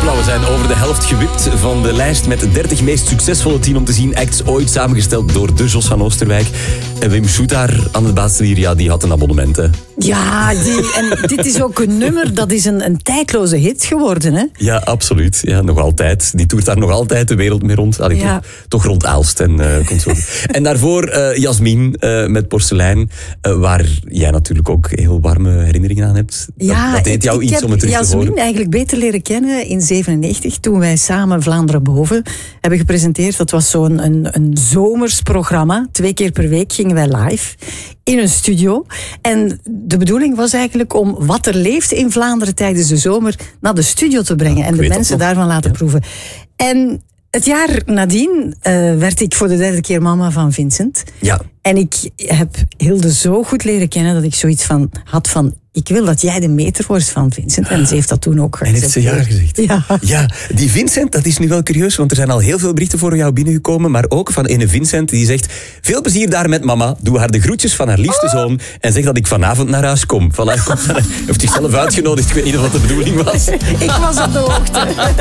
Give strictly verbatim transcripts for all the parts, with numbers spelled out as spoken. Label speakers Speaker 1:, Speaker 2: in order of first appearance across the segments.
Speaker 1: Wel, we zijn over de helft gewipt van de lijst met de dertig meest succesvolle tien om te zien acts ooit samengesteld door de Jos van Oosterwijk. En Wim Soetaar aan het baaslier, ja, die had een abonnement, hè.
Speaker 2: Ja, die, en dit is ook een nummer, dat is een, een tijdloze hit geworden, hè?
Speaker 1: Ja, absoluut. Ja, nog altijd. Die toert daar nog altijd de wereld mee rond. Allee,
Speaker 2: Ja.
Speaker 1: toch, toch rond Aalst en uh, consort. En daarvoor uh, Jasmin uh, met Porselein, uh, waar jij natuurlijk ook heel warme herinneringen aan hebt.
Speaker 2: Ja,
Speaker 1: dat, dat deed jou
Speaker 2: ik,
Speaker 1: iets
Speaker 2: ik
Speaker 1: om het terug
Speaker 2: heb
Speaker 1: te horen.
Speaker 2: Jasmin eigenlijk beter leren kennen in zevenennegentig, toen wij samen Vlaanderen Boven hebben gepresenteerd. Dat was zo'n een, een zomers programma. Twee keer per week gingen wij live in een studio. En de bedoeling was eigenlijk om wat er leeft in Vlaanderen tijdens de zomer naar de studio te brengen.
Speaker 1: Ja,
Speaker 2: en
Speaker 1: ik
Speaker 2: de
Speaker 1: weet dat
Speaker 2: mensen
Speaker 1: nog.
Speaker 2: daarvan laten
Speaker 1: Ja.
Speaker 2: proeven. En het jaar nadien uh, werd ik voor de derde keer mama van Vincent.
Speaker 1: Ja.
Speaker 2: En ik heb Hilde zo goed leren kennen dat ik zoiets van had van, ik wil dat jij de meter wordt van Vincent. En ze heeft dat toen ook
Speaker 1: En heeft ze ja gezegd?
Speaker 2: Ja.
Speaker 1: Ja, die Vincent, dat is nu wel curieus, want er zijn al heel veel berichten voor jou binnengekomen, maar ook van ene Vincent die zegt, veel plezier daar met mama, doe haar de groetjes van haar liefste zoon en zeg dat ik vanavond naar huis kom. Voilà, komt van, heeft zichzelf uitgenodigd, ik weet niet of dat de bedoeling was.
Speaker 2: Ik was op de hoogte.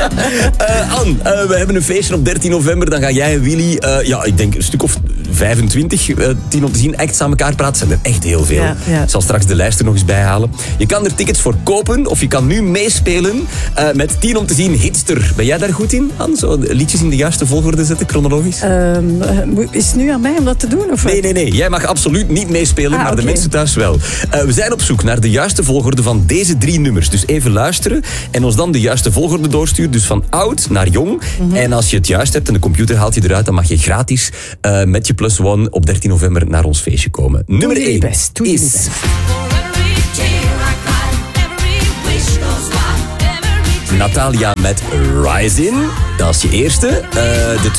Speaker 1: Uh, Anne, uh, we hebben een feestje op dertien november, dan ga jij en Willy, uh, ja, ik denk een stuk of vijfentwintig, uh, tien om te zien, echt aan elkaar praten. Zijn er echt heel veel.
Speaker 2: Ja, ja.
Speaker 1: Ik zal straks de lijst er nog eens bij halen. Je kan er tickets voor kopen, of je kan nu meespelen uh, met tien om te zien Hitster. Ben jij daar goed in, Anne? Zo liedjes in de juiste volgorde zetten, chronologisch?
Speaker 2: Um, is het nu aan mij om dat te doen? Of
Speaker 1: Nee, nee, nee. Jij mag absoluut niet meespelen,
Speaker 2: Ah,
Speaker 1: maar de
Speaker 2: oké.
Speaker 1: mensen thuis wel. Uh, we zijn op zoek naar de juiste volgorde van deze drie nummers. Dus even luisteren en ons dan de juiste volgorde doorsturen. Dus van oud naar jong.
Speaker 2: Mhm.
Speaker 1: En als je het juist hebt en de computer haalt je eruit, dan mag je gratis uh, met je plus one op dertien november naar ons feestje komen. Nummer
Speaker 2: jullie
Speaker 1: één
Speaker 2: best, doe jullie
Speaker 1: is...
Speaker 2: best.
Speaker 1: Natalia met Rising. Dat is je eerste. Uh, de